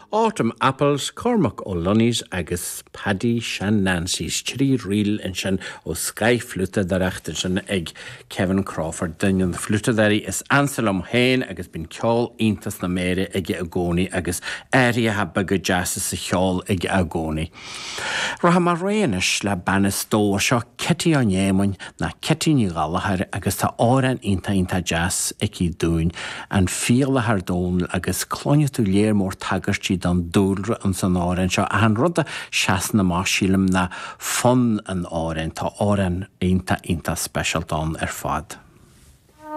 Autumn Apples, Cormac O'Loney's agus Paddy Shan Nancy's trí reel in sin ó Sky Fluta darachta sin ag Kevin Crawford dunne flutadarí is Anselm Hain agus bin ceol intas na mére ag agóni agus area ha baga jazz sa ceol ag agóni. Raha mar réanis le banas dó seo Kitty an Yemen na Kitty ní galahar agus tá áran inta jazz ag í dún an fíla har dón agus clóine tú léir mór tagartí dan dúlra an san áran seo a han rudda seas na má sílim na fun an áran tá áran inta special don fad.